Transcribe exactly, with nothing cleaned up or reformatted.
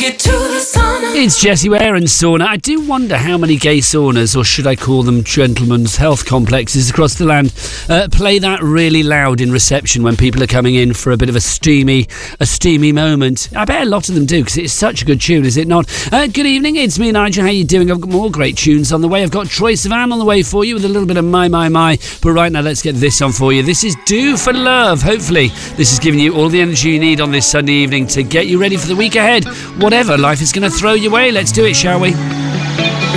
you to the sauna. It's Jessie Ware and Sauna. I do wonder how many gay saunas, or should I call them gentlemen's health complexes across the land, uh, play that really loud in reception when people are coming in for a bit of a steamy, a steamy moment. I bet a lot of them do, because it's such a good tune, is it not? Uh, good evening, it's me, Nigel. How you doing? I've got more great tunes on the way. I've got Troye Sivan on the way for you with a little bit of My, My, My. But right now, let's get this on for you. This is Do for Love. Hopefully, this is giving you all the energy you need on this Sunday evening to get you ready for the week ahead. Whatever life is going to throw your way, let's do it, shall we?